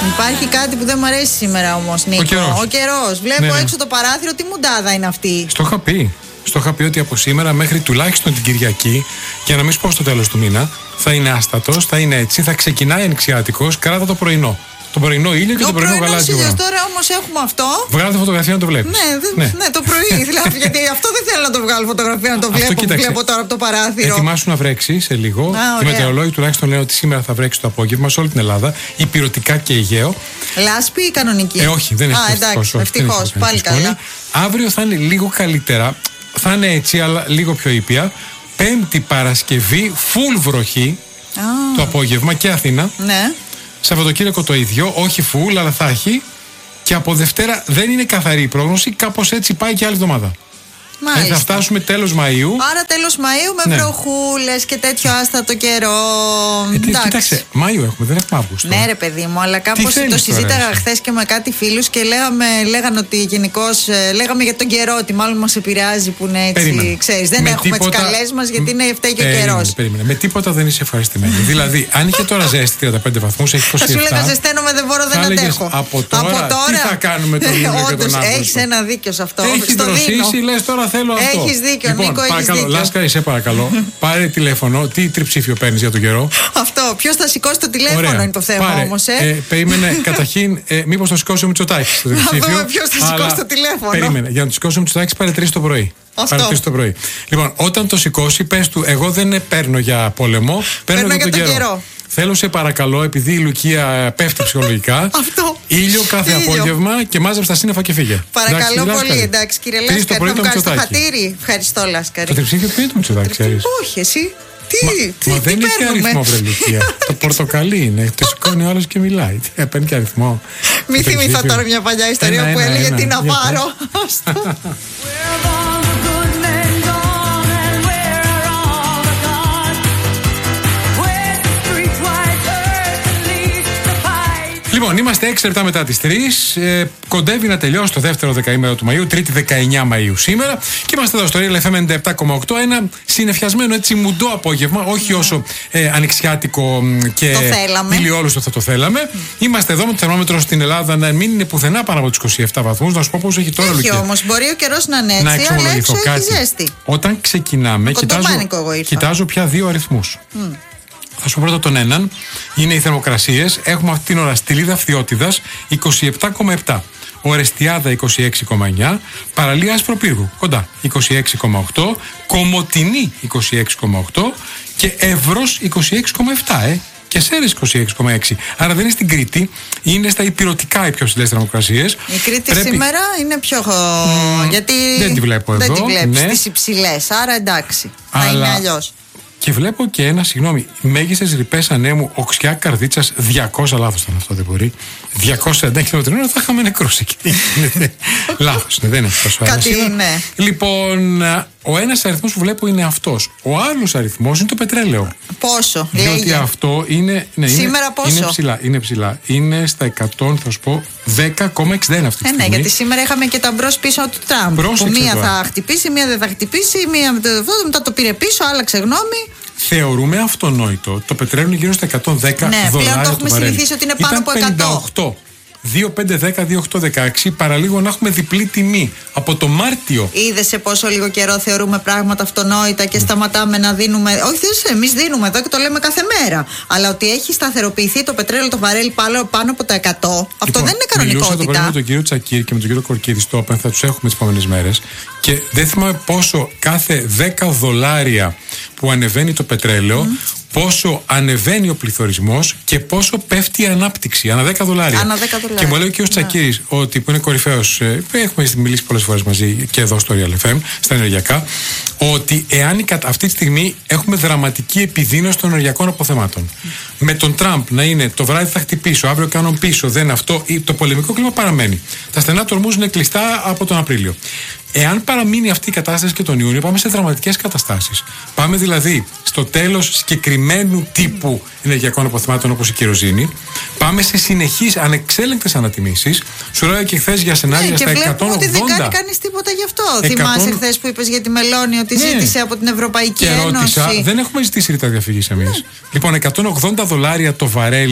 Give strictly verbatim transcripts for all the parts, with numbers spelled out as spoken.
Υπάρχει κάτι που δεν μου αρέσει σήμερα όμως, Νίκο. Ο καιρός. Ο καιρός. Βλέπω ναι, ναι. έξω το παράθυρο, τι μουντάδα είναι αυτή. Στο είχα πει. Στο είχα πει ότι από σήμερα μέχρι τουλάχιστον την Κυριακή, για να μην σου πω στο τέλος του μήνα, θα είναι άστατος, θα είναι έτσι, θα ξεκινάει ανοιξιάτικος, κράτα το πρωινό. Το πρωινό ήλιο και το, το πρωινό γαλάζιο. Τώρα όμως έχουμε αυτό. Βγάλετε φωτογραφία να το βλέπεις. Ναι, δε, ναι. ναι, το πρωί. Δηλαδή, γιατί αυτό δεν θέλω να το βγάλω φωτογραφία, να το βλέπω. Αυτό, βλέπω τώρα από το παράθυρο. Ετοιμάσου να βρέξει σε λίγο. Οι μετεωρολόγοι τουλάχιστον λένε ότι σήμερα θα βρέξει το απόγευμα σε όλη την Ελλάδα. Υπηρετικά και Αιγαίο. Λάσπη ή κανονική? Ε, όχι, δεν έχει εντάξει, ευτυχώς. Πάλι καλά. Αύριο θα είναι λίγο καλύτερα. Θα είναι έτσι, αλλά λίγο πιο ήπια. Πέμπτη Παρασκευή, full βροχή ah. το απόγευμα και Αθήνα. Ναι. Σαββατοκύριακο το ίδιο, όχι full, αλλά θα έχει. Και από Δευτέρα δεν είναι καθαρή η πρόγνωση, κάπως έτσι πάει και άλλη εβδομάδα. Μάλιστα. Θα φτάσουμε τέλος Μαΐου. Άρα τέλος Μαΐου με ναι. βροχούλες και τέτοιο άστατο καιρό. Ε, τι, κοίταξε, Μάιο έχουμε, δεν έχουμε Αύγουστο. Ναι, ρε παιδί μου, αλλά κάπως το συζήταγα χθες και με κάτι φίλους και λέγαμε, λέγανε ότι γενικώς λέγαμε για τον καιρό, ότι μάλλον μας επηρεάζει που είναι έτσι. Περίμενε. Ξέρεις, δεν με έχουμε τίποτα... τις καλές μας γιατί είναι φταίει και ο καιρός. Περίμενε, με τίποτα δεν είσαι ευχαριστημένη. Δηλαδή, αν είχε τώρα ζέστη τριάντα πέντε βαθμούς, έχει είκοσι επτά. Θα σου λέγα ζεσταίνομαι, δεν μπορώ, δεν αντέχω. Από τώρα, τι θα κάνουμε τον Ιούλιο και τον Αύγουστο? Έχεις ένα δίκιο σε αυτό. Έχεις δροσίσει, λες τώρα θέλω αυτό. Έχεις δίκιο, λοιπόν, Νίκο, έχεις παρακαλώ, δίκιο. Λάσκα, σε παρακαλώ, πάρε τηλέφωνο. Τι τριψήφιο παίρνεις για τον καιρό? Αυτό. Ποιος θα σηκώσει το τηλέφωνο? Ωραία. Είναι το θέμα όμως. Ε. Ε, περίμενε, καταρχήν, ε, μήπως το σηκώσει ο Μητσοτάκης. Να δούμε ποιος θα σηκώσει αλλά, το τηλέφωνο. Περίμενε, για να το σηκώσει ο Μητσοτάκης πάρε τρεις το πρωί. Πάρε τρεις το πρωί. Λοιπόν, όταν το σηκώσει, πες του, εγώ δεν παίρνω για πόλεμο, παίρνω, παίρνω για τον καιρό. καιρό. Θέλω σε παρακαλώ, επειδή η Λουκία πέφτει ψυχολογικά, αυτό. Ήλιο κάθε ήλιο. απόγευμα και μάζεψε τα σύννεφα και φύγε. Παρακαλώ εντάξει, πολύ, εντάξει κύριε Λάσκαρη. Θα μου κάνεις το χατήρι. Ευχαριστώ, Λάσκαρη. Το τριψήφιο ποιο είναι το Μητσοτάκη? Όχι, εσύ. Τι, μα, τι, μα τι δεν παίρνουμε? έχει αριθμό, βρε Λουκία. Το πορτοκαλί είναι. Το σηκώνει ο άλλος και μιλάει. Τι παίρνει και αριθμό. Μη θυμηθώ τώρα μια παλιά ιστορία ένα, που ένα, έλεγε ένα, τι να πάρω. Λοιπόν, είμαστε έξι λεπτά μετά τις τρεις. Ε, κοντεύει να τελειώσει το δεύτερο δεκαήμερο του Μαΐου, Τρίτη δεκαεννιά Μαΐου σήμερα. Και είμαστε εδώ στο Real εφ εμ ενενήντα επτά κόμμα οκτώ. Ένα συννεφιασμένο έτσι μουντό απόγευμα, όχι όσο ε, ανοιξιάτικο και ηλιόλουστο θα το θέλαμε. Mm. Είμαστε εδώ με το θερμόμετρο στην Ελλάδα να μην είναι πουθενά πάνω από τους είκοσι επτά βαθμούς. Να σου πω πώς έχει τώρα, Λουκία. Έχει όμως, μπορεί ο καιρός να είναι έτσι, να αλλά έξω έχει ζέστη. Όταν ξεκινάμε, κοιτάζω, κοιτάζω πια δύο αριθμούς. Mm. Θα σου πω πρώτα τον έναν. Είναι οι θερμοκρασίες. Έχουμε αυτή την ώρα Στυλίδα Φθιώτιδας είκοσι επτά κόμμα επτά. Ορεστιάδα είκοσι έξι κόμμα εννιά. Παραλία Ασπροπύργου κοντά είκοσι έξι κόμμα οκτώ. Κομοτηνή είκοσι έξι κόμμα οκτώ. Και Εύρος είκοσι έξι κόμμα επτά. Ε. Και Σέρες είκοσι έξι κόμμα έξι. Άρα δεν είναι στην Κρήτη, είναι στα υπηρετικά οι πιο ψηλές θερμοκρασίες. Η Κρήτη Πρέπει... σήμερα είναι πιο. Mm, γιατί δεν τη βλέπω εδώ. Δεν τη βλέπεις ναι. στις υψηλές. Άρα εντάξει. Αλλά... θα είναι αλλιώς. Και βλέπω και ένα, συγγνώμη, μέγιστες ρηπές ανέμου οξιά Καρδίτσας, διακόσια λάθος ήταν αυτό, δεν μπορεί. διακόσια εννέα χιλιόμετρα την ώρα θα είχαμε νεκρούς εκεί. Λάθος, ναι, δεν είναι τόσο κάτι. Ναι. Λοιπόν, ο ένας αριθμός που βλέπω είναι αυτός. Ο άλλος αριθμός είναι το πετρέλαιο. Πόσο, διότι λέγε. αυτό είναι. Ναι, σήμερα είναι, πόσο. Είναι ψηλά, είναι ψηλά. Είναι στα εκατό, θα σου πω, δέκα κόμμα εξήντα ένα αυτή τη ε, στιγμή. Ναι, γιατί σήμερα είχαμε και τα μπρος πίσω του Τραμπ. Πρόσεξε που μία τώρα. θα χτυπήσει, μία δεν θα χτυπήσει, μία μετά το πήρε πίσω, άλλαξε γνώμη. Θεωρούμε αυτονόητο. Το πετρέλαιο είναι γύρω στα εκατόν δέκα ναι, δολάρια. Ναι, πλέον το έχουμε συνηθίσει ότι είναι πάνω Ήταν από εκατό. πενήντα οκτώ. δύο πέντε δέκα δύο οκτώ δεκαέξι, παραλίγο να έχουμε διπλή τιμή από το Μάρτιο. Είδε σε πόσο λίγο καιρό θεωρούμε πράγματα αυτονόητα και σταματάμε να δίνουμε. Όχι, εμείς δίνουμε εδώ και το λέμε κάθε μέρα. Αλλά ότι έχει σταθεροποιηθεί το πετρέλαιο, το βαρέλι πάνω, πάνω από τα εκατό, αυτό λοιπόν, δεν είναι κανονικότητα. Μιλούσα το πρωί με τον κύριο Τσακίρη και με τον κύριο Κορκίδη στο Open, θα τους έχουμε τις επόμενες μέρες. Και δεν θυμάμαι πόσο κάθε δέκα δολάρια που ανεβαίνει το πετρέλαιο, mm. πόσο ανεβαίνει ο πληθωρισμός και πόσο πέφτει η ανάπτυξη. Ανά δέκα δολάρια. Ανά δέκα δολάρια. Και μου λέει ο κ. Τσακίρης, yeah. ότι που είναι κορυφαίος, έχουμε μιλήσει πολλές φορές μαζί και εδώ στο Real εφ εμ, στα ενεργειακά, ότι εάν αυτή τη στιγμή έχουμε δραματική επιδείνωση των ενεργειακών αποθεμάτων. Mm. Με τον Τραμπ να είναι το βράδυ θα χτυπήσω, αύριο κάνω πίσω, δεν αυτό, το πολεμικό κλίμα παραμένει. Τα στενά του ορμούς είναι κλειστά από τον Απρίλιο. Εάν παραμείνει αυτή η κατάσταση και τον Ιούνιο, πάμε σε δραματικές καταστάσεις. Πάμε δηλαδή στο τέλος συγκεκριμένου τύπου ενεργειακών αποθεμάτων όπως η κυροζήνη. Πάμε σε συνεχείς ανεξέλεγκτες ανατιμήσεις. Σου λέω και χθες για σενάρια ναι, στα εκατόν ογδόντα. Και βλέπουμε ότι δεν κάνει κανείς τίποτα γι' αυτό. εκατό... Θυμάσαι χθες που είπες για τη Μελώνη ότι ναι. ζήτησε από την Ευρωπαϊκή και Ένωση. Ρώτησα, δεν έχουμε ζητήσει ρητά διαφυγής εμείς. Ναι. Λοιπόν, εκατόν ογδόντα δολάρια το βαρέλι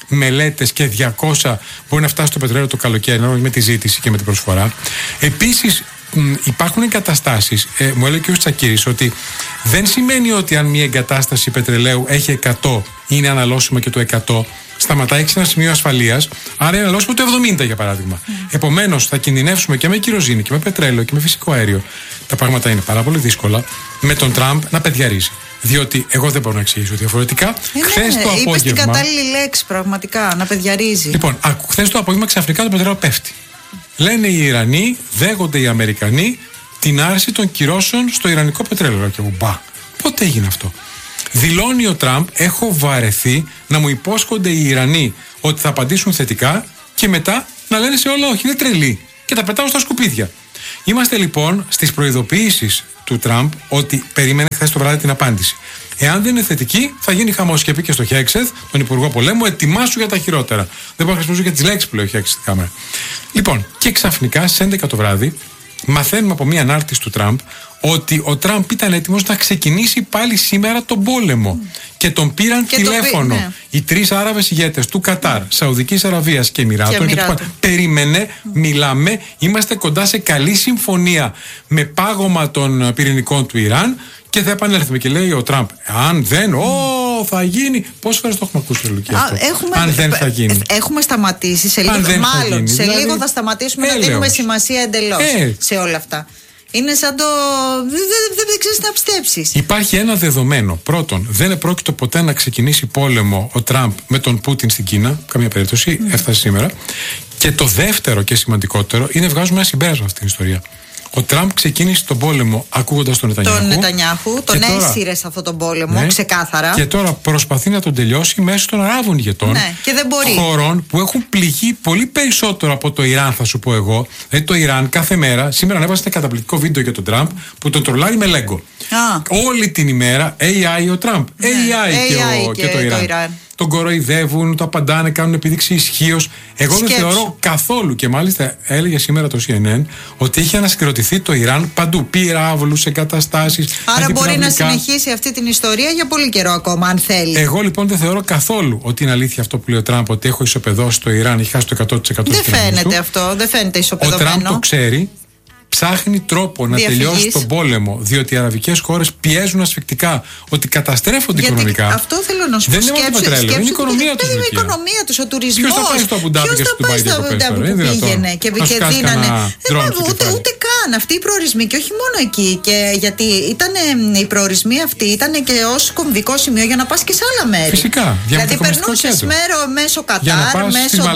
μελέτες και διακόσια μπορεί να φτάσει το πετρέλαιο το καλοκαίρι, με τη ζήτηση και με την προσφορά. Επίσης, υπάρχουν εγκαταστάσεις, ε, μου έλεγε και ο Τσακίρης, ότι δεν σημαίνει ότι αν μια εγκατάσταση πετρελαίου έχει εκατό, είναι αναλώσιμο και το εκατό, σταματάει σε ένα σημείο ασφαλείας, άρα είναι αναλώσιμο το εβδομήντα για παράδειγμα. Mm. Επομένως, θα κινδυνεύσουμε και με κυροζήνη και με πετρέλαιο και με φυσικό αέριο. Τα πράγματα είναι πάρα πολύ δύσκολα. Με τον Τραμπ να παιδιαρίζει. Διότι εγώ δεν μπορώ να εξηγήσω διαφορετικά. Ε, χθες ναι, το απόγευμα. Είπες την κατάλληλη λέξη, πραγματικά, να παιδιαρίζει. Λοιπόν, χθες το απόγευμα ξαφνικά το πετρέλαιο πέφτει. Λένε οι Ιρανοί, δέχονται οι Αμερικανοί την άρση των κυρώσεων στο ιρανικό πετρέλαιο. Και εγώ, μπα, πότε έγινε αυτό? Δηλώνει ο Τραμπ, έχω βαρεθεί να μου υπόσχονται οι Ιρανοί ότι θα απαντήσουν θετικά και μετά να λένε σε όλα όχι, είναι τρελή. Και τα πετάω στα σκουπίδια. Είμαστε λοιπόν στις προειδοποιήσεις του Τραμπ ότι περίμενε χθες το βράδυ την απάντηση. Εάν δεν είναι θετική, θα γίνει χαμός. Και πει και στο Χέξεθ, τον Υπουργό Πολέμου, ετοιμάσου για τα χειρότερα. Δεν μπορώ να χρησιμοποιήσω για τις λέξεις που λέει ο Χέξεθ στην κάμερα. Λοιπόν, και ξαφνικά στις έντεκα το βράδυ, μαθαίνουμε από μία ανάρτηση του Τραμπ ότι ο Τραμπ ήταν έτοιμος να ξεκινήσει πάλι σήμερα τον πόλεμο. Mm. Και τον πήραν και τηλέφωνο. Το... Ναι. Οι τρεις Άραβες ηγέτες του Κατάρ, mm. Σαουδικής Αραβίας και Εμιράτων. Και, και του... Περίμενε, mm. μιλάμε, είμαστε κοντά σε καλή συμφωνία με πάγωμα των πυρηνικών του Ιράν. Και θα επανέλθουμε. Και λέει ο Τραμπ, αν δεν, ω, θα γίνει. Πόσες φορές το έχουμε ακούσει, Λουκί, αυτό? Έχουμε, αν δεν θα γίνει. Έχουμε σταματήσει σε λίγο. Μάλλον, σε δηλαδή, λίγο θα σταματήσουμε έλεος. Να δίνουμε σημασία εντελώς ε. σε όλα αυτά. Είναι σαν το. Δεν δε, δε ξέρεις να πιστέψεις. Υπάρχει ένα δεδομένο. Πρώτον, δεν επρόκειτο ποτέ να ξεκινήσει πόλεμο ο Τραμπ με τον Πούτιν στην Κίνα. Καμία περίπτωση. Mm. Έφτασε σήμερα. Και το δεύτερο και σημαντικότερο είναι βγάζουμε ένα συμπέρασμα αυτή την ιστορία. Ο Τραμπ ξεκίνησε τον πόλεμο ακούγοντας τον Νετανιάχου. Τον Νετανιάχου, τον έσυρε σε αυτόν τον πόλεμο, ναι, ξεκάθαρα. Και τώρα προσπαθεί να τον τελειώσει μέσω των Αράβων ηγετών. Ναι, και δεν μπορεί. Χωρών που έχουν πληγεί πολύ περισσότερο από το Ιράν, θα σου πω εγώ. Δηλαδή το Ιράν κάθε μέρα, σήμερα ανέβασε ένα καταπληκτικό βίντεο για τον Τραμπ που τον τρολάρει με λέγκο. Α. Όλη την ημέρα έι άι ο Τραμπ. Ναι. έι άι, και, ο, και, και το Ιράν. Το Ιράν. Τον κοροϊδεύουν, το απαντάνε, κάνουν επίδειξη ισχύως. Εγώ δεν θεωρώ καθόλου, και μάλιστα έλεγε σήμερα το σι εν εν ότι είχε ανασυγκροτηθεί το Ιράν παντού. Πυράβλους, εγκαταστάσεις. Άρα μπορεί να συνεχίσει αυτή την ιστορία για πολύ καιρό ακόμα, αν θέλει. Εγώ λοιπόν δεν θεωρώ καθόλου ότι είναι αλήθεια αυτό που λέει ο Τραμπ, ότι έχω ισοπεδώσει το Ιράν, έχει χάσει το εκατό τοις εκατό. Δεν φαίνεται αυτό, δεν φαίνεται ισοπεδωμένο. Ο Τραμπ το ξέρει. Ψάχνει τρόπο να Διαφυγής. τελειώσει τον πόλεμο, διότι οι αραβικές χώρες πιέζουν ασφυκτικά ότι καταστρέφονται γιατί οικονομικά. Αυτό θέλω να σου πω. Δεν είναι μόνο το πετρέλαιο, είναι η οικονομία τους. Είναι η οικονομία τους, ο τουρισμός. Ποιος θα πάει στο Αμπουντάμπι και στο Ντουμπάι που πήγαινε και δίνανε. Ούτε, ούτε καν αυτοί οι προορισμοί, και όχι μόνο εκεί. Και γιατί ήταν οι προορισμοί αυτοί ήταν και ως κομβικό σημείο για να πας και σε άλλα μέρη. Φυσικά. Δηλαδή περνούσες μέσω Κατάρ,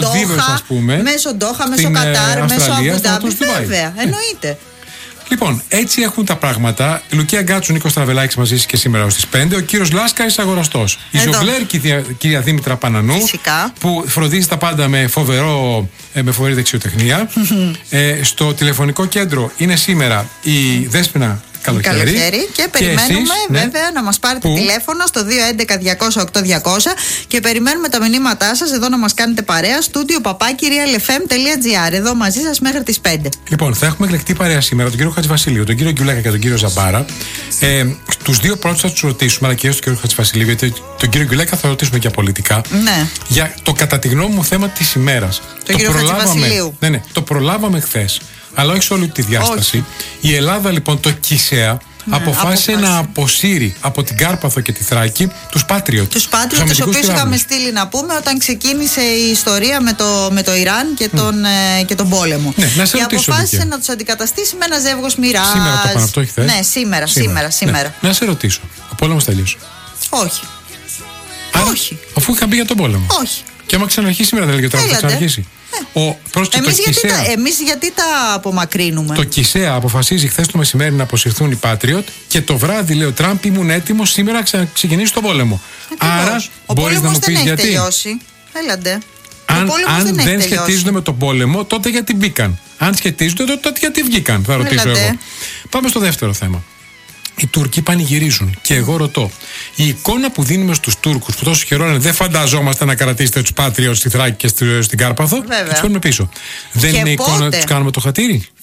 μέσω Ντόχα, μέσω Κατάρ, μέσω Αμπουντάμπι. Βέβαια, εννοείται. Λοιπόν, έτσι έχουν τα πράγματα. Λουκία Γκάτσου, Νίκος Τραβελάκης μαζί σας και σήμερα ως τις πέντε. Ο κύριος Λάσκαρης αγοραστός. Η Ζογκλέρ και η κυρία Δήμητρα Πανανού. Φυσικά. Που φροντίζει τα πάντα με, φοβερό, με φοβερή δεξιοτεχνία. ε, στο τηλεφωνικό κέντρο είναι σήμερα η Δέσποινα Καλοκαίρι. Καλοκαίρι. Και περιμένουμε και εσείς, βέβαια ναι, να μας πάρετε που? τηλέφωνο στο δύο έντεκα διακόσια οκτώ διακόσια και περιμένουμε τα μηνύματά σας εδώ να μας κάνετε παρέα. Στούντιο παπάκι real f m τελεία g r. Εδώ μαζί σας μέχρι τις πέντε. Λοιπόν, θα έχουμε εκλεκτή παρέα σήμερα τον κύριο Χατζηβασιλείου, τον κύριο Γκιουλέκα και τον κύριο Ζαμπάρα. Ε, τους δύο πρώτους θα τους ρωτήσουμε, αλλά κυρίως τον κύριο Χατζηβασιλείου, γιατί τον κύριο Γκιουλέκα θα ρωτήσουμε για πολιτικά. Ναι. Για το κατά τη γνώμη μου θέμα της ημέρας. Τον κύριο Χατζηβασιλείου. Ναι, ναι, το προλάβαμε χθες. Αλλά όχι σε όλη τη διάσταση. Όχι. Η Ελλάδα λοιπόν, το ΚΙΣΕΑ, ναι, αποφάσισε να αποσύρει από την Κάρπαθο και τη Θράκη τους Πάτριωτ. Τους Πάτριωτ, τους οποίους είχαμε στείλει να πούμε όταν ξεκίνησε η ιστορία με το, με το Ιράν και τον, mm. ε, και τον πόλεμο. Ναι, να σε και ρωτήσω, αποφάσισε Λουκία. να τους αντικαταστήσει με ένα ζεύγος μοιράς. Σήμερα το πάνω αυτό, όχι χθες. Ναι, σήμερα, σήμερα, σήμερα. Ναι. Να σε ρωτήσω, ο πόλεμος τελείωσε? Όχι. Άρα, όχι. Αφού είχα μπει για τον πόλεμο. Όχι. Και άμα ξαναρχίσει σήμερα, δεν λέγεται τώρα θα ξαναρχίσει. Ε. Ο, εμείς, το γιατί τα, εμείς γιατί τα απομακρύνουμε? Το ΚΙΣΕΑ αποφασίζει χθες το μεσημέρι να αποσυρθούν οι Πάτριωτ και το βράδυ λέει ο Τραμπ ήμουν έτοιμος σήμερα να ξεκινήσει τον πόλεμο. Ακριβώς. Άρα μπορείς να μου πεις γιατί? Τελειώσει. Έλαντε. Αν, αν δεν, δεν σχετίζονται με τον πόλεμο, τότε γιατί μπήκαν? Αν σχετίζονται, τότε γιατί βγήκαν? Θα ρωτήσω Έλαντε. εγώ. Πάμε στο δεύτερο θέμα. Οι Τούρκοι πανηγυρίζουν. Και εγώ ρωτώ, η εικόνα που δίνουμε στους Τούρκους που τόσο καιρό δεν φανταζόμαστε να κρατήσετε τους Πάτριωτ στη Θράκη και στην Κάρπαθο, τους παίρνουμε πίσω. Δεν και είναι πότε? εικόνα να τους κάνουμε το χατήρι?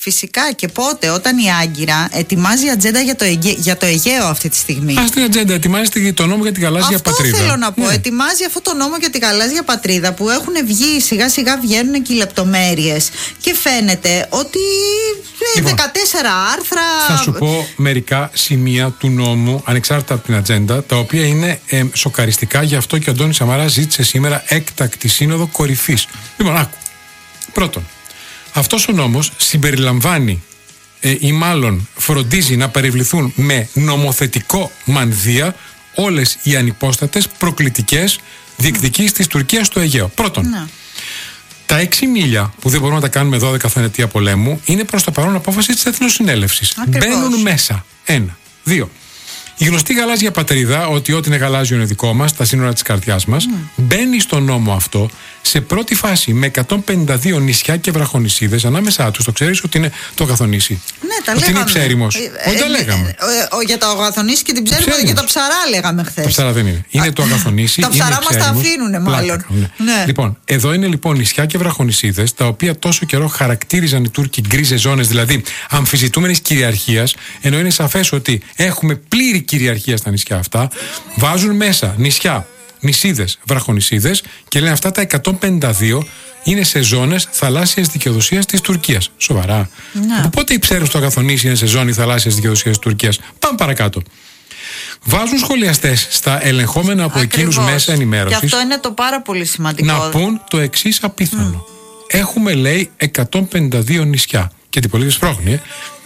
Φυσικά, και πότε, όταν η Άγκυρα ετοιμάζει ατζέντα για το, Αιγαί, για το Αιγαίο αυτή τη στιγμή. Α, την ατζέντα, ετοιμάζει το νόμο για την γαλάζια αυτό πατρίδα. Αυτό θέλω να πω. Ναι. Ετοιμάζει αυτό το νόμο για την γαλάζια πατρίδα που έχουν βγει, σιγά σιγά βγαίνουν και οι λεπτομέρειες. Και φαίνεται ότι λοιπόν, δεκατέσσερα άρθρα. Θα σου πω μερικά σημεία του νόμου, ανεξάρτητα από την ατζέντα, τα οποία είναι ε, σοκαριστικά. Γι' αυτό και ο Αντώνης Σαμαράς ζήτησε σήμερα έκτακτη σύνοδο κορυφής. Λοιπόν, άκου. Πρώτον, αυτός ο νόμος συμπεριλαμβάνει ε, ή μάλλον φροντίζει να περιβληθούν με νομοθετικό μανδύα όλες οι ανυπόστατες προκλητικές διεκδικήσεις της Τουρκίας στο Αιγαίο. Πρώτον, να. τα έξι μίλια που δεν μπορούμε να τα κάνουμε δώδεκα θανατία πολέμου είναι προς το παρόν απόφαση της Εθνοσυνέλευσης. Μπαίνουν μέσα. Ένα. Δύο. Η γνωστή γαλάζια πατρίδα, ότι ό,τι είναι γαλάζιο είναι δικό μας, τα σύνορα της καρδιάς μας, mm. μπαίνει στον νόμο αυτό σε πρώτη φάση με εκατόν πενήντα δύο νησιά και βραχονησίδες. Ανάμεσά τους το ξέρεις ότι είναι το Αγαθονήσι. Ναι, τα ότι λέγαμε. Είναι ψέριμος. Ε, Όχι, τα λέγαμε. Ε, ε, για το Αγαθονήσι και την ψέριμο και τα ψαρά λέγαμε χθες. Τα ψαρά δεν είναι. Είναι το Αγαθονήσι. Τα ψαρά μας τα αφήνουν μάλλον. Ναι. Ναι. Λοιπόν, εδώ είναι λοιπόν νησιά και βραχονησίδες, τα οποία τόσο καιρό χαρακτήριζαν οι Τούρκοι γκρίζες ζώνες, δηλαδή αμφισβητούμενης κυριαρχίας, ενώ είναι σαφές ότι έχουμε πλήρη κυριαρχία στα νησιά αυτά. Βάζουν μέσα νησιά, νησίδες, βραχονησίδες και λένε αυτά τα εκατόν πενήντα δύο είναι σε ζώνες θαλάσσιας δικαιοδοσίας της Τουρκίας. Σοβαρά. Ναι. Από πότε οι ψέρους του Αγαθονήσι είναι σε ζώνη θαλάσσιας δικαιοδοσίας της Τουρκίας? Πάμε παρακάτω. Βάζουν σχολιαστές στα ελεγχόμενα από εκείνους μέσα ενημέρωσης. Και αυτό είναι το πάρα πολύ σημαντικό. Να πούν το εξής απίθανο. Mm. Έχουμε, λέει, εκατόν πενήντα δύο νησιά. Και την πολίτες πρόχνει.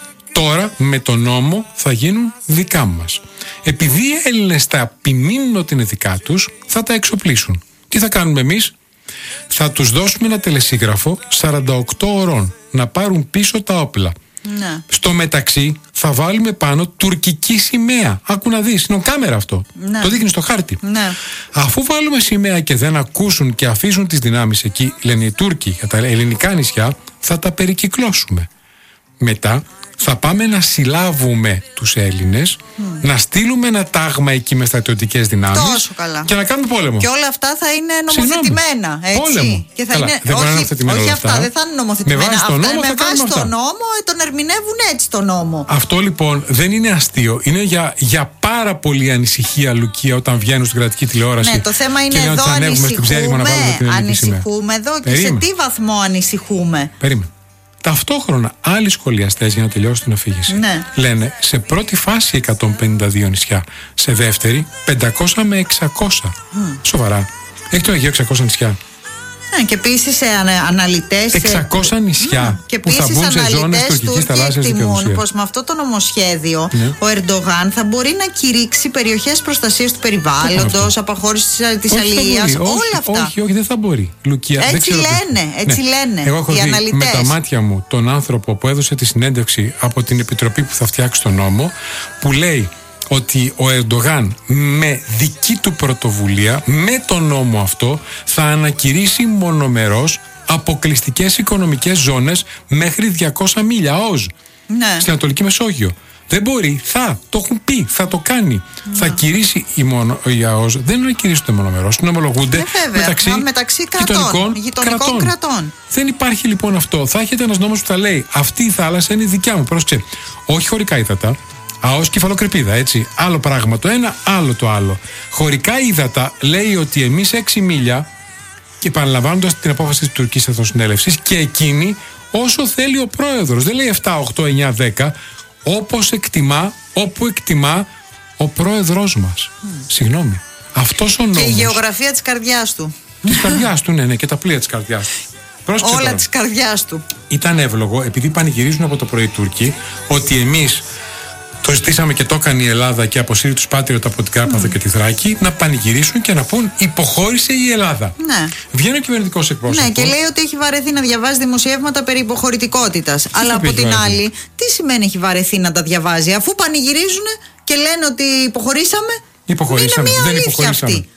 Τώρα με τον νόμο θα γίνουν δικά μας. Επειδή οι Έλληνες θα επιμείνουν ότι είναι δικά τους, θα τα εξοπλίσουν. Τι θα κάνουμε εμείς? Θα τους δώσουμε ένα τελεσίγραφο σαράντα οκτώ ωρών να πάρουν πίσω τα όπλα. Ναι. Στο μεταξύ θα βάλουμε πάνω τουρκική σημαία. Άκου να δεις, είναι κάμερα αυτό. Ναι. Το δείχνει στο χάρτη. Ναι. Αφού βάλουμε σημαία και δεν ακούσουν και αφήσουν τις δυνάμεις εκεί, λένε οι Τούρκοι για τα ελληνικά νησιά, θα τα περικυκλώσουμε. Μετά θα πάμε να συλλάβουμε τους Έλληνες, mm. να στείλουμε ένα τάγμα εκεί με στρατιωτικές δυνάμεις και να κάνουμε πόλεμο. Και όλα αυτά θα είναι νομοθετημένα. Έτσι. Πόλεμο. Και θα Καλά, είναι... δεν όχι, όχι, όχι αυτά, δεν θα είναι νομοθετημένα. Με βάση τον νόμο, αυτά, με βάση τον νόμο τον ερμηνεύουν έτσι τον νόμο. Αυτό λοιπόν δεν είναι αστείο. Είναι για, για πάρα πολύ ανησυχία, Λουκία, όταν βγαίνουν στην κρατική τηλεόραση. Ναι, το θέμα είναι εδώ ανησυχούμε. Ανησυχούμε εδώ και σε τι βαθμό ανησυχούμε. Περίμενε. Ταυτόχρονα άλλοι σχολιαστές, για να τελειώσω την αφήγηση, ναι. λένε σε πρώτη φάση εκατόν πενήντα δύο νησιά, σε δεύτερη πεντακόσια με εξακόσια. Mm. Σοβαρά. Έχει το Αιγαίο εξακόσια νησιά. Ναι, και επίσης αναλυτές εξακόσια νησιά και που θα μπουν σε ζώνες τουρκικής θαλάσσιας δικαιοδοσίας. Πως με αυτό το νομοσχέδιο ναι. ο Ερντογάν θα μπορεί να κηρύξει περιοχές προστασίας του περιβάλλοντος, απαχώρηση της αλληλείας, όλα αυτά. Όχι, όχι, δεν θα μπορεί. Λουκία, έτσι δεν λένε, έτσι ναι. λένε. Εγώ έχω οι δει αναλυτές. με τα μάτια μου τον άνθρωπο που έδωσε τη συνέντευξη από την επιτροπή που θα φτιάξει τον νόμο, που λέει ότι ο Ερντογάν με δική του πρωτοβουλία, με τον νόμο αυτό, θα ανακηρύσει μονομερώς αποκλειστικές οικονομικές ζώνες μέχρι διακόσια μίλια ΟΖ ναι. στην Ανατολική Μεσόγειο. Δεν μπορεί, θα, το έχουν πει, θα το κάνει. Ναι. Θα κηρύσει η, μονο, η ΑΟΣ, δεν είναι κηρύσσονται μονομερώς, ομολογούνται ε, μεταξύ, μεταξύ κρατών, γειτονικών, γειτονικών κρατών. κρατών. Δεν υπάρχει λοιπόν αυτό. Θα έχετε ένας νόμος που θα λέει αυτή η θάλασσα είναι δικιά μου. Πρόσεξε, όχι χωρικά ύδατα. ΑΟΣ κεφαλοκρηπίδα, έτσι. Άλλο πράγμα το ένα, άλλο το άλλο. Χωρικά ύδατα λέει ότι εμείς έξι μίλια, και επαναλαμβάνοντας την απόφαση της Τουρκικής Εθνοσυνέλευσης, και εκείνη όσο θέλει ο πρόεδρος. Δεν λέει επτά, οκτώ, εννιά, δέκα. Όπως εκτιμά, όπου εκτιμά ο πρόεδρος μας. Mm. Συγγνώμη. Αυτός ο νόμος. Και η γεωγραφία της καρδιάς του. Της καρδιάς του, ναι, ναι, και τα πλοία της καρδιάς του. Πρόσεξε όλα τώρα. της καρδιάς του. Ήταν εύλογο, επειδή πανηγυρίζουν από το πρωί οι Τούρκοι, ότι εμείς το ζητήσαμε και το έκανε η Ελλάδα και αποσύρει τους Patriot από την Κάρπαθο mm. και τη Θράκη, να πανηγυρίσουν και να πούν υποχώρησε η Ελλάδα. Ναι. Βγαίνει ο κυβερνητικός εκπρόσωπος. Ναι, και λέει ότι έχει βαρεθεί να διαβάζει δημοσιεύματα περί υποχωρητικότητας. Αλλά από την βαρεθεί. άλλη, τι σημαίνει έχει βαρεθεί να τα διαβάζει, αφού πανηγυρίζουν και λένε ότι υποχωρήσαμε. Υποχωρήσαμε. Είναι μια δεν αλήθεια υποχωρήσαμε. αυτή.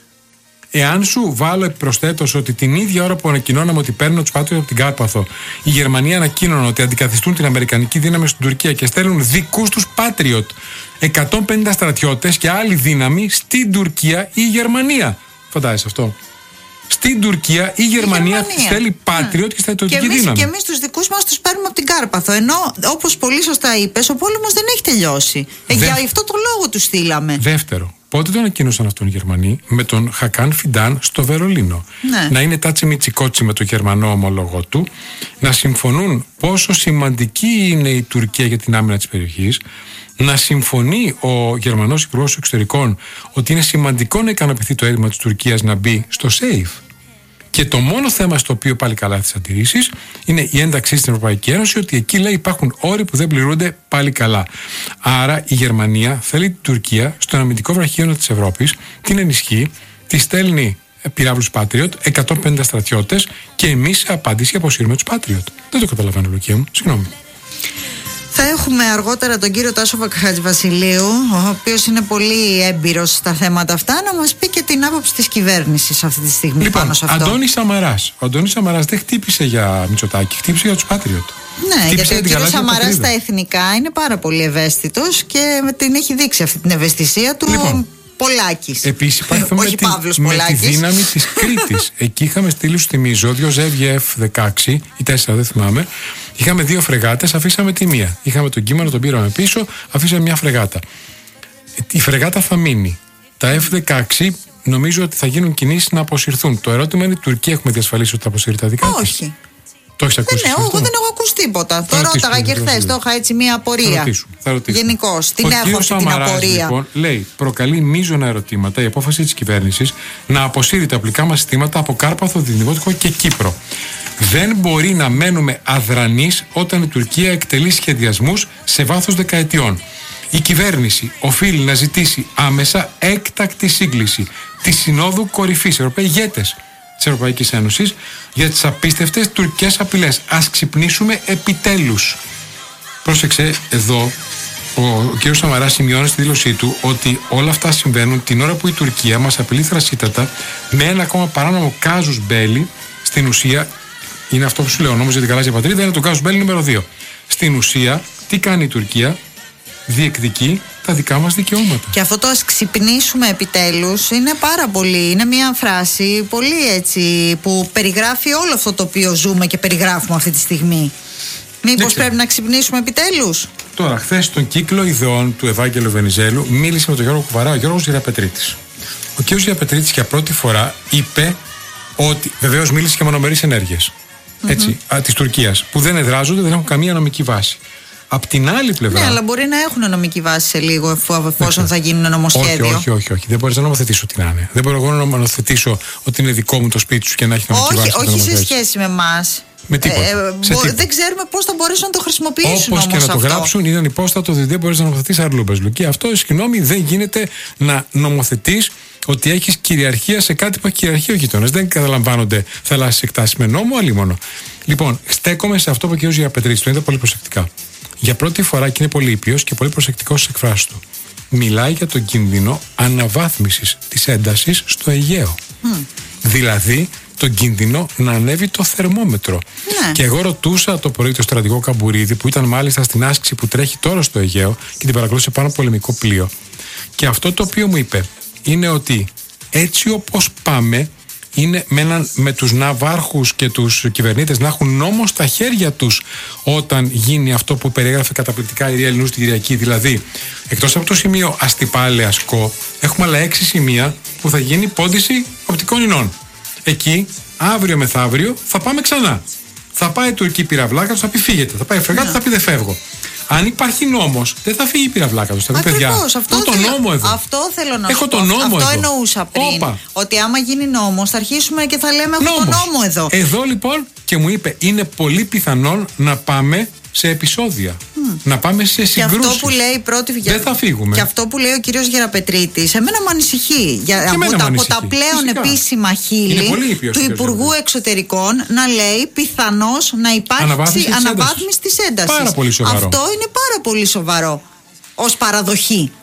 Εάν σου βάλω επιπροσθέτως ότι την ίδια ώρα που ανακοινώναμε ότι παίρνουν τους Patriot από την Κάρπαθο, η Γερμανία ανακοίνωνε ότι αντικαθιστούν την αμερικανική δύναμη στην Τουρκία και στέλνουν δικούς τους Patriot, εκατόν πενήντα στρατιώτες και άλλη δύναμη στην Τουρκία ή η Γερμανία. Φαντάζεσαι αυτό. Στην Τουρκία η Γερμανία, Γερμανία. θέλει Patriot mm. και στρατιωτική δύναμη. Και εμείς τους δικούς μας τους παίρνουμε από την Κάρπαθο. Ενώ, όπως πολύ σωστά είπες, ο πόλεμος δεν έχει τελειώσει. Δε... Για αυτό το λόγο τους στείλαμε. Δεύτερο. Πότε το ανακοίνωσαν αυτόν οι Γερμανοί? Με τον Χακάν Φιντάν στο Βερολίνο. Ναι. Να είναι τάτσι μιτσικότσι με τον Γερμανό ομόλογο του, να συμφωνούν πόσο σημαντική είναι η Τουρκία για την άμυνα της περιοχής, να συμφωνεί ο Γερμανός Υπουργός Εξωτερικών ότι είναι σημαντικό να ικανοποιηθεί το αίτημα της Τουρκίας να μπει στο ΣΕΙΦ. Και το μόνο θέμα στο οποίο πάλι καλά τις αντιρρήσεις είναι η ένταξή στην Ευρωπαϊκή Ένωση, ότι εκεί λέει υπάρχουν όροι που δεν πληρούνται πάλι καλά. Άρα η Γερμανία θέλει την Τουρκία στον αμυντικό βραχίωνα της Ευρώπης, την ενισχύει, τη στέλνει πυράβλους Patriot, εκατόν πενήντα στρατιώτες και εμείς σε απάντηση αποσύρουμε τους Patriot. Δεν το καταλαβαίνω, Λουκία μου. Συγγνώμη. Θα έχουμε αργότερα τον κύριο Τάσο Χατζηβασιλείου, ο οποίος είναι πολύ έμπειρος στα θέματα αυτά, να μας πει και την άποψη της κυβέρνησης αυτή τη στιγμή λοιπόν, πάνω σε αυτό. Αντώνης Σαμαράς. Ο Αντώνης Σαμαράς δεν χτύπησε για Μητσοτάκη, χτύπησε για τους Patriot. Ναι, χτύπησε γιατί ο κύριος Σαμαράς στα εθνικά είναι πάρα πολύ ευαίσθητος και την έχει δείξει αυτή την ευαισθησία του. Λοιπόν, Πολάκης. Επίσης υπάρχει θέμα με, τη, με τη δύναμη της Κρήτης. Εκεί είχαμε στείλει, σου θυμίζω, δύο Ζεύγεφ δεκαέξι ή τέσσερα, δεν θυμάμαι. Είχαμε δύο φρεγάτες, αφήσαμε τη μία. Είχαμε τον Κείμενο, τον πήραμε πίσω, αφήσαμε μια φρεγάτα. Η φρεγάτα θα μείνει. Τα εφ δεκαέξι νομίζω ότι θα γίνουν κινήσεις να αποσυρθούν. Το ερώτημα είναι: η Τουρκία έχουμε διασφαλίσει ότι θα αποσύρει τα δικά της? Όχι. Το έχεις ακούσει? Ναι, εγώ δεν έχω ακούσει τίποτα. Το ρώταγα και χθες, το είχα έτσι μία απορία. Γενικώς, την έχω αυτή την απορία. Λοιπόν, λέει, προκαλεί μείζωνα ερωτήματα η απόφαση της κυβέρνησης να αποσύρει τα οπλικά μας συστήματα από Κάρπαθο, Δνηπρό και Κύπρο. Δεν μπορεί να μένουμε αδρανείς όταν η Τουρκία εκτελεί σχεδιασμούς σε βάθος δεκαετιών. Η κυβέρνηση οφείλει να ζητήσει άμεσα έκτακτη σύγκληση της Συνόδου Κορυφής, Ευρωπαίοι ηγέτες της Ευρωπαϊκής Ένωσης, για τις απίστευτες τουρκικές απειλές. Ας ξυπνήσουμε επιτέλους. Πρόσεξε εδώ, ο, ο κ. Σαμαράς σημειώνει στη δήλωσή του ότι όλα αυτά συμβαίνουν την ώρα που η Τουρκία μας απειλεί θρασίτατα με ένα ακόμα παράνομο κάζους μπέλι. Στην ουσία, είναι αυτό που σου λέω, ο νόμος για την γαλάζια πατρίδα είναι το κάζους μπέλι νούμερο δύο. Στην ουσία, τι κάνει η Τουρκία? Διεκδικεί τα δικά μας δικαιώματα. Και αυτό το ας ξυπνήσουμε επιτέλους είναι πάρα πολύ, είναι μια φράση πολύ έτσι που περιγράφει όλο αυτό το οποίο ζούμε και περιγράφουμε αυτή τη στιγμή. Μήπως πρέπει να ξυπνήσουμε επιτέλους? Τώρα, χθες στον κύκλο ιδεών του Ευάγγελου Βενιζέλου μίλησε με τον Γιώργο Κουβαρά ο Γιώργος Γεραπετρίτης. Ο κ. Γεραπετρίτης για πρώτη φορά είπε ότι, βεβαίως μίλησε για μονομερείς ενέργειες mm-hmm. της Τουρκίας, που δεν εδράζονται, δεν έχουν καμία νομική βάση. Απ' την άλλη πλευρά. Ναι, αλλά μπορεί να έχουν νομική βάση σε λίγο, εφόσον θα γίνουν νομοσχέδιο. Όχι, όχι, όχι, όχι. Δεν μπορεί να νομοθετήσω τι να είναι. Δεν μπορώ εγώ να νομοθετήσω ότι είναι δικό μου το σπίτι σου και να έχει νομική όχι, βάση. Όχι, σε σχέση με εμάς. Με τίποτα. Ε, μπο, τίποτα. Δεν ξέρουμε πώς θα μπορέσουν να το χρησιμοποιήσουν. Όπως και να αυτό. το γράψουν, ήταν υπόστατο ότι δεν μπορεί να νομοθετήσει αρλούμπες. Λουκί, αυτό, συγγνώμη, δεν γίνεται να νομοθετείς ότι έχεις κυριαρχία σε κάτι που έχει κυριαρχία ο γείτονας. Δεν καταλαμβάνονται θαλάσσιες εκτάσεις με νόμο, αλλήμονο. Λοιπόν, στέκομαι σε αυτό που ο κ. Γεραπετρίτης, το είδα πολύ προσεκτικά. Για πρώτη φορά, και είναι πολύ ήπιος και πολύ προσεκτικός στις εκφράσεις του, μιλάει για τον κίνδυνο αναβάθμισης της έντασης στο Αιγαίο. Mm. Δηλαδή, τον κίνδυνο να ανέβει το θερμόμετρο. Ναι. Και εγώ ρωτούσα το πρωί τον στρατηγό Καμπουρίδη, που ήταν μάλιστα στην άσκηση που τρέχει τώρα στο Αιγαίο και την παρακολούθησε πάνω από πολεμικό πλοίο. Και αυτό το οποίο μου είπε είναι ότι έτσι όπως πάμε, είναι με, έναν, με τους ναυάρχους και τους κυβερνήτες να έχουν νόμο στα χέρια τους όταν γίνει αυτό που περιέγραφε καταπληκτικά η Ρία Ελληνού στην Κυριακή. Δηλαδή, εκτός από το σημείο Αστυπάλαια-Σκο, έχουμε άλλα έξι σημεία που θα γίνει πόντιση οπτικών ινών. Εκεί, αύριο μεθαύριο, θα πάμε ξανά. Θα πάει η Τουρκική πυραυλάκα, θα πει φύγετε. Θα πάει η φρεγάτα, θα πει δεν φεύγω. Αν υπάρχει νόμος, δεν θα φύγει η πυραυλάκα του. Θα πει παιδιά, αυτό, θέλω, νόμο εδώ. αυτό θέλω να έχω σου το πω. Νόμο αυτό εδώ. εννοούσα πριν. Όπα. Ότι άμα γίνει νόμος, θα αρχίσουμε και θα λέμε έχω το νόμο εδώ. Εδώ λοιπόν, και μου είπε, είναι πολύ πιθανόν να πάμε σε επεισόδια. Mm. Να πάμε σε συγκρούσεις. Και αυτό που λέει πρώτη... Δεν θα φύγουμε. Και αυτό που λέει ο κύριος Γεραπετρίτης, εμένα μου ανησυχεί. Για, από, τα, από τα πλέον φυσικά επίσημα χείλη του Υπουργού Εξωτερικών να λέει πιθανώς να υπάρξει αναβάθμιση της έντασης. Πάρα πολύ σοβαρό. Αυτό είναι πάρα πολύ σοβαρό ως παραδοχή.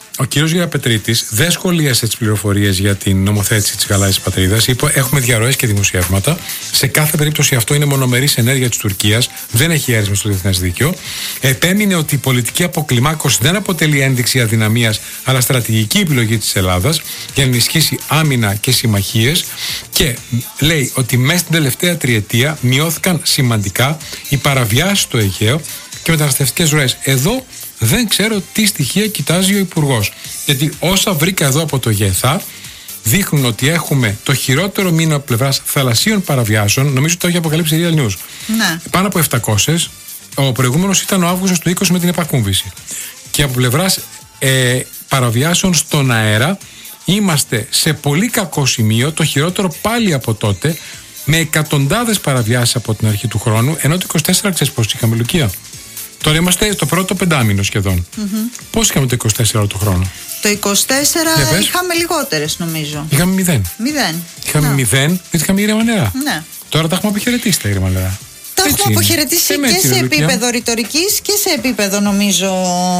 Ο κύριος Γεραπετρίτης δεν σχολίασε τις πληροφορίες για την νομοθέτηση της γαλάζιας πατρίδας. Είπε: έχουμε διαρροές και δημοσιεύματα. Σε κάθε περίπτωση αυτό είναι μονομερής ενέργεια της Τουρκίας. Δεν έχει έρισμα στο διεθνές δίκαιο. Επέμεινε ότι η πολιτική αποκλιμάκωση δεν αποτελεί ένδειξη αδυναμίας, αλλά στρατηγική επιλογή της Ελλάδας για να ενισχύσει άμυνα και συμμαχίες. Και λέει ότι μέσα στην τελευταία τριετία μειώθηκαν σημαντικά οι παραβιάσεις στο Αιγαίο και μεταναστευτικές ροές. Εδώ δεν ξέρω τι στοιχεία κοιτάζει ο Υπουργός. Γιατί όσα βρήκα εδώ από το ΓΕΘΑ δείχνουν ότι έχουμε το χειρότερο μήνα από πλευράς θαλασσίων παραβιάσεων. Νομίζω ότι το έχει αποκαλύψει η Real News. Ναι. Πάνω από επτακόσιες. Ο προηγούμενος ήταν ο Αύγουστος του είκοσι με την επακούμβηση. Και από πλευράς ε, παραβιάσεων στον αέρα είμαστε σε πολύ κακό σημείο. Το χειρότερο πάλι από τότε, με εκατοντάδες παραβιάσεις από την αρχή του χρόνου. Ενώ το είκοσι τέσσερα ξέρεις πώς είχαμε, Λουκία? Τώρα είμαστε στο πρώτο πεντάμινο σχεδόν. Mm-hmm. Πώς είχαμε το είκοσι τέσσερα του χρόνου? Το είκοσι τέσσερα είχαμε λιγότερες, νομίζω. Είχαμε μηδέν. Μηδέν. Είχαμε no. μηδέν, γιατί είχαμε ήρεμα νερά. Ναι. Τώρα τα έχουμε αποχαιρετήσει τα ήρεμα νερά. Τα έχουμε αποχαιρετήσει και, και σε επίπεδο ρητορικής και σε επίπεδο, νομίζω,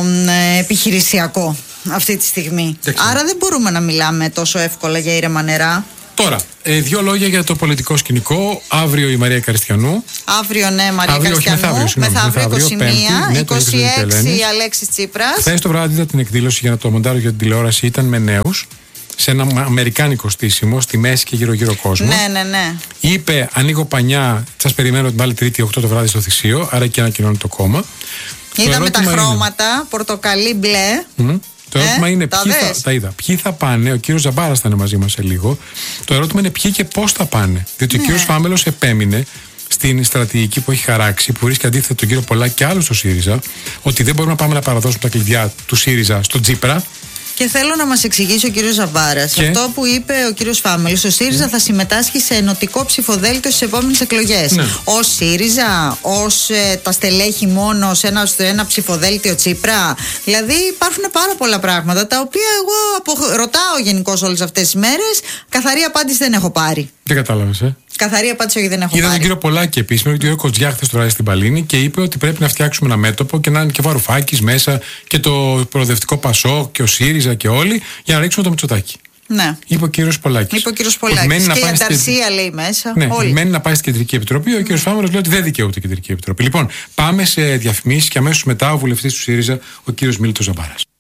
επιχειρησιακό αυτή τη στιγμή. Άρα Άρα δεν μπορούμε να μιλάμε τόσο εύκολα για ήρεμα νερά. Τώρα, ε, δύο λόγια για το πολιτικό σκηνικό. Αύριο η Μαρία Καριστιανού. Αύριο, ναι, Μαρία αύριο, Καριστιανού. Μεθαύριο, συγγνώμη, μεθαύριο είκοσι μία, πέμπτη, ναι, είκοσι έξι Αλέξης Τσίπρας. Χθες το βράδυ είδα την εκδήλωση για να το μοντάρω για την τηλεόραση. Ήταν με νέους, σε ένα αμερικάνικο στήσιμο, στη μέση και γύρω-γύρω κόσμο. Ναι, ναι, ναι. Είπε: ανοίγω πανιά, σας περιμένω την άλλη Τρίτη οκτώ το βράδυ στο Θησίο. Άρα και ανακοινώνει το κόμμα. Είδαμε τα χρώματα, είναι... πορτοκαλί μπλε. Mm. Το ερώτημα ε, είναι τα ποιοι θα, τα είδα. Ποιοι θα πάνε, ο κύριος Ζαμπάρας θα είναι μαζί μας σε λίγο. Το ερώτημα είναι ποιοι και πώς θα πάνε. Διότι ναι. ο κύριος Φάμελος επέμεινε στην στρατηγική που έχει χαράξει, που βρίσκει αντίθετα τον κύριο Πολάκη και άλλους στο ΣΥΡΙΖΑ, ότι δεν μπορούμε να πάμε να παραδώσουμε τα κλειδιά του ΣΥΡΙΖΑ στον Τσίπρα. Και θέλω να μας εξηγήσει ο κύριος Ζαμπάρας και... αυτό που είπε ο κύριος Φάμελος. Ο ΣΥΡΙΖΑ mm. θα συμμετάσχει σε ενωτικό ψηφοδέλτιο στις επόμενες εκλογές. Ναι. Ως ΣΥΡΙΖΑ, ως ε, τα στελέχη μόνο σε ένα, ένα ψηφοδέλτιο Τσίπρα. Δηλαδή υπάρχουν πάρα πολλά πράγματα τα οποία εγώ απο... ρωτάω γενικώς όλες αυτές τις μέρες. Καθαρή απάντηση δεν έχω πάρει. Δεν κατάλαβες, ε. Καθαρή απάντηση όχι, δεν έχω Είδα πάρει. τον κύριο Πολάκη επίσης, με τον κύριο Κοτζιά χθες το βράδυ στην Παλίνη και είπε ότι πρέπει να φτιάξουμε ένα μέτωπο και να είναι και Βαρουφάκης μέσα και το προοδευτικό Πασό και ο ΣΥΡΙΖΑ και όλοι για να ρίξουμε το Μητσοτάκη. Ναι. Είπε ο κύριος Πολάκης. Είπε ο κύριος Πολάκης. Και η ανταρσία στη... λέει μέσα. Ναι, όλοι. Μένει να πάει στην Κεντρική Επιτροπή. Ο mm. κύριος Φάμελος λέει ότι δεν δικαιούται η Κεντρική Επιτροπή. Λοιπόν, πάμε σε διαφημίσεις και αμέσως μετά ο βουλευτής του ΣΥΡΙΖΑ, ο κύριος Μίλτος Ζαμπάρας.